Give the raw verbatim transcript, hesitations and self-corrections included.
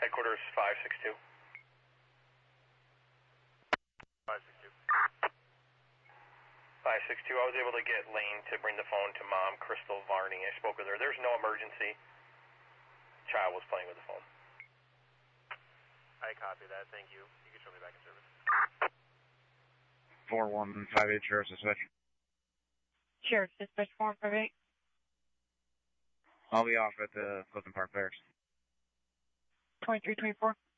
Headquarters five six two. five six two. five six two, I was able to get Lane to bring the phone to Mom, Crystal Varney. I spoke with her. There's no emergency. Child was playing with the phone. I copy that. Thank you. You can show me back in service. four one five eight, Sheriff's Dispatch. Sheriff's Dispatch four one five eight. I'll be off at the Clifton Park Barracks. twenty-three twenty-four.